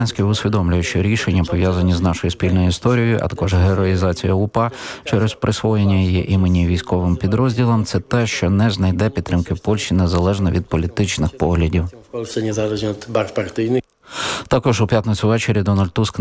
Зеленський усвідомлює, що рішення, пов'язані з нашою спільною історією, а також героїзація УПА через присвоєння її імені військовим підрозділам, це те, що не знайде підтримки Польщі незалежно від політичних поглядів. Також у п'ятницю ввечері Дональд Туск